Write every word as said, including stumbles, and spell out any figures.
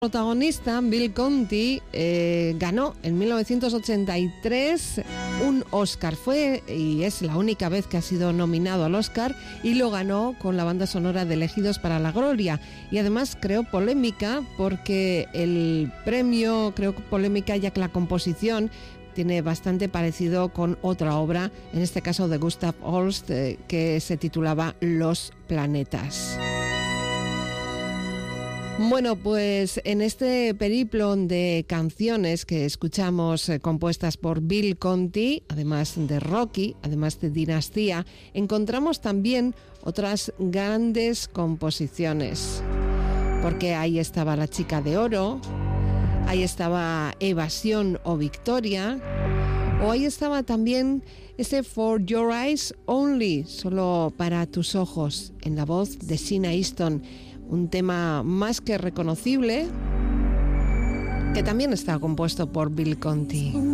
Protagonista, Bill Conti, eh, ganó en mil novecientos ochenta y tres un Oscar. Fue y es la única vez que ha sido nominado al Oscar y lo ganó con la banda sonora de Elegidos para la Gloria. Y además creó polémica porque el premio creó polémica ya que la composición tiene bastante parecido con otra obra, en este caso de Gustav Holst, eh, que se titulaba Los planetas. Bueno, pues en este periplo de canciones que escuchamos eh, compuestas por Bill Conti, además de Rocky, además de Dinastía, encontramos también otras grandes composiciones. Porque ahí estaba La chica de oro, ahí estaba Evasión o Victoria, o ahí estaba también ese For Your Eyes Only, solo para tus ojos, en la voz de Sheena Easton. Un tema más que reconocible, que también está compuesto por Bill Conti.